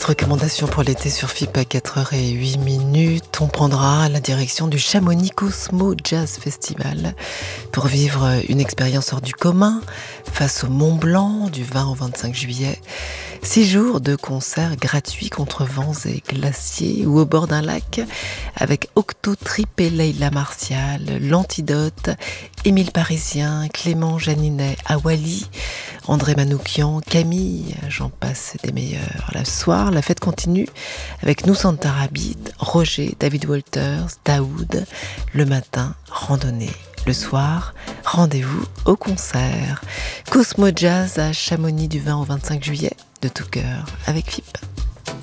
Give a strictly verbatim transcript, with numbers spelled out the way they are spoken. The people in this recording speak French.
Recommandations pour l'été sur F I P à quatre heures zéro huit minutes. On prendra la direction du Chamonix Cosmo Jazz Festival pour vivre une expérience hors du commun face au Mont Blanc du vingt au vingt-cinq juillet. Six jours de concerts gratuits contre vents et glaciers ou au bord d'un lac avec Octotrip et Leila Martial, L'Antidote, Émile Parisien, Clément Janinet, Awali, André Manoukian, Camille, j'en passe des meilleurs. Le soir, la fête continue avec Nous Santa Rabbit, Roger, David Walters, Daoud. Le matin, randonnée. Le soir, rendez-vous au concert. Cosmo Jazz à Chamonix du vingt au vingt-cinq juillet, de tout cœur, avec F I P.